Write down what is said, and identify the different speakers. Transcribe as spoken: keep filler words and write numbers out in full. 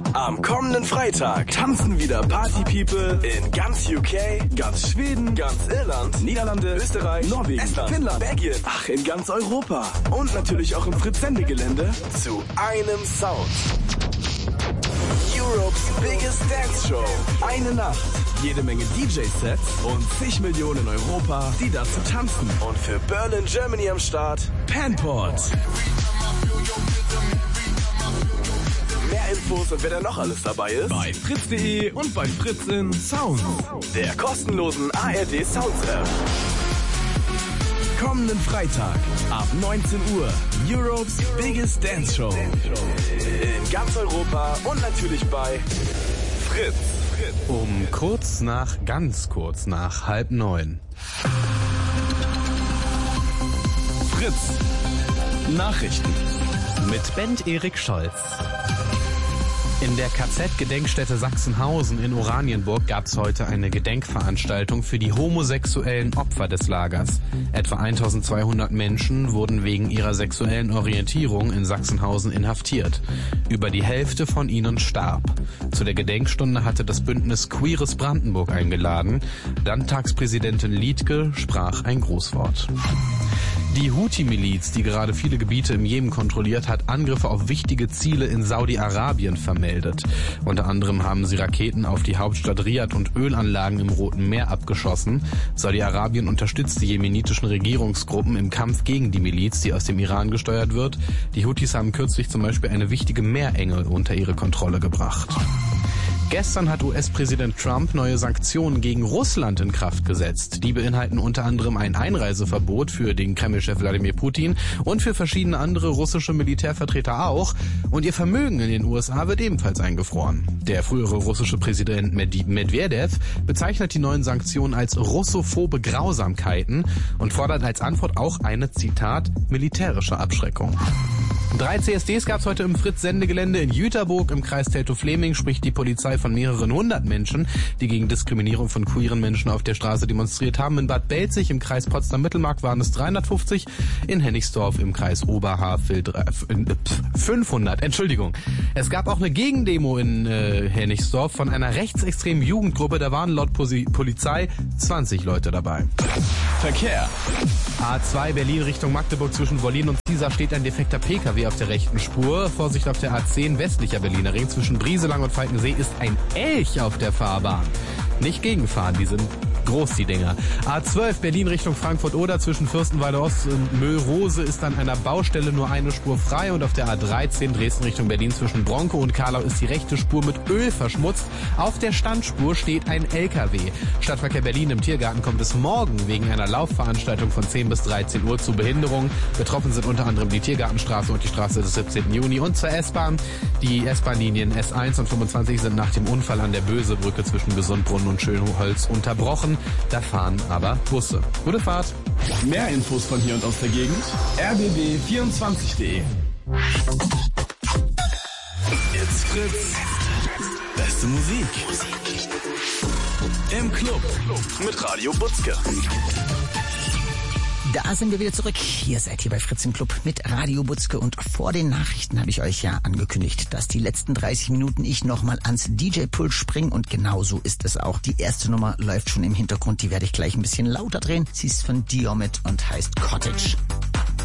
Speaker 1: Am kommenden Freitag tanzen wieder Party People in ganz U K, ganz Schweden, ganz Irland, Niederlande, Österreich, Norwegen, Estland, Finnland, Belgien, ach, in ganz Europa. Und natürlich auch im Fritz-Sende-Gelände zu einem Sound. Europe's Biggest Dance Show. Eine Nacht, jede Menge D J-Sets und zig Millionen in Europa, die dazu tanzen. Und für Berlin, Germany am Start, Panport. Mehr Infos und wer da noch alles dabei ist, bei fritz punkt de und bei Fritz in Sound, der kostenlosen A R D Sounds App. Kommenden Freitag ab neunzehn Uhr Europe's Biggest Dance Show. In ganz Europa und natürlich bei Fritz.
Speaker 2: Um kurz nach, ganz kurz nach halb neun.
Speaker 1: Fritz. Nachrichten.
Speaker 2: Mit Bent Erik Scholz. In der K Z-Gedenkstätte Sachsenhausen in Oranienburg gab es heute eine Gedenkveranstaltung für die homosexuellen Opfer des Lagers. Etwa eintausendzweihundert Menschen wurden wegen ihrer sexuellen Orientierung in Sachsenhausen inhaftiert. Über die Hälfte von ihnen starb. Zu der Gedenkstunde hatte das Bündnis Queeres Brandenburg eingeladen. Landtagspräsidentin Liedtke sprach ein Grußwort. Die Houthi-Miliz, die gerade viele Gebiete im Jemen kontrolliert, hat Angriffe auf wichtige Ziele in Saudi-Arabien vermeldet. Unter anderem haben sie Raketen auf die Hauptstadt Riad und Ölanlagen im Roten Meer abgeschossen. Saudi-Arabien unterstützt die jemenitischen Regierungsgruppen im Kampf gegen die Miliz, die aus dem Iran gesteuert wird. Die Houthis haben kürzlich zum Beispiel eine wichtige Meerenge unter ihre Kontrolle gebracht. Gestern hat U S-Präsident Trump neue Sanktionen gegen Russland in Kraft gesetzt. Die beinhalten unter anderem ein Einreiseverbot für den Kreml-Chef Wladimir Putin und für verschiedene andere russische Militärvertreter auch. Und ihr Vermögen in den U S A wird ebenfalls eingefroren. Der frühere russische Präsident Medvedev bezeichnet die neuen Sanktionen als russophobe Grausamkeiten und fordert als Antwort auch eine, Zitat, militärische Abschreckung. Drei C S Ds gab es heute im Fritz-Sendegelände in Jüterburg im Kreis Teltow-Fläming, spricht die Polizei von mehreren hundert Menschen, die gegen Diskriminierung von queeren Menschen auf der Straße demonstriert haben. In Bad Belzig im Kreis Potsdam-Mittelmark waren es dreihundertfünfzig, in Hennigsdorf im Kreis Oberhavel fünfhundert. Entschuldigung. Es gab auch eine Gegendemo in äh, Hennigsdorf von einer rechtsextremen Jugendgruppe. Da waren laut Posi- Polizei zwanzig Leute dabei.
Speaker 1: Verkehr.
Speaker 2: A zwei Berlin Richtung Magdeburg zwischen Wollin und Ziesar steht ein defekter P K W auf der rechten Spur. Vorsicht auf der A zehn westlicher Berliner Ring zwischen Brieselang und Falkensee ist ein Elch auf der Fahrbahn. Nicht gegenfahren, die sind groß, die Dinger. A zwölf Berlin Richtung Frankfurt-Oder zwischen Fürstenwalde Ost und Möhlrose ist an einer Baustelle nur eine Spur frei und auf der A dreizehn Dresden Richtung Berlin zwischen Bronkow und Karlau ist die rechte Spur mit Öl verschmutzt. Auf der Standspur steht ein L K W. Stadtverkehr Berlin im Tiergarten kommt es morgen wegen einer Laufveranstaltung von zehn bis dreizehn Uhr zu Behinderungen. Betroffen sind unter anderem die Tiergartenstraße und die Straße des siebzehnten Juni und zur S-Bahn. Die S-Bahn-Linien S eins und fünfundzwanzig sind nach dem Unfall an der Bösebrücke zwischen Gesundbrunnen und Schönholz unterbrochen. Da fahren aber Busse. Gute Fahrt.
Speaker 1: Mehr Infos von hier und aus der Gegend. r b b vierundzwanzig punkt de. It's Fritz. Beste Musik. Im Club mit Radio Butzke.
Speaker 3: Da sind wir wieder zurück. Ihr seid hier bei Fritz im Club mit Radio Butzke und vor den Nachrichten habe ich euch ja angekündigt, dass die letzten dreißig Minuten ich nochmal ans D J-Pult springe und genau so ist es auch. Die erste Nummer läuft schon im Hintergrund, die werde ich gleich ein bisschen lauter drehen. Sie ist von Diomit und heißt Cottage.